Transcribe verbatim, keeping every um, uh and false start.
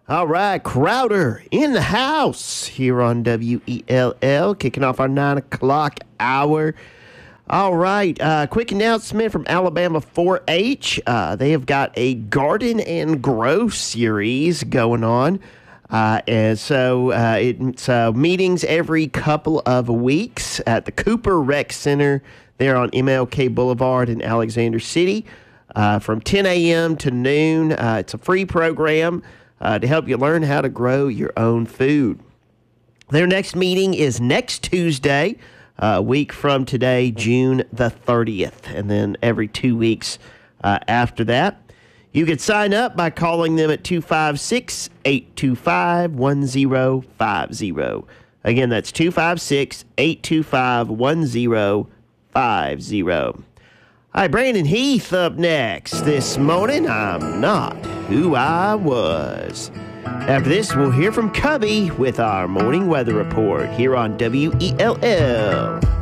All right, Crowder in the house here on W E L L, kicking off our nine o'clock hour. All right, uh, quick announcement from Alabama four H. Uh, they have got a garden and grow series going on. Uh, and so uh, it's uh, meetings every couple of weeks at the Cooper Rec Center there on M L K Boulevard in Alexander City uh, from ten a.m. to noon. Uh, it's a free program uh, to help you learn how to grow your own food. Their next meeting is next Tuesday, a week from today, June the thirtieth, and then every two weeks uh, after that. You can sign up by calling them at two five six, eight two five, one zero five zero. Again, that's two five six, eight two five, one zero five zero. Hi, Brandon Heath up next. This morning, I'm not who I was. After this, we'll hear from Cubby with our morning weather report here on W E L L.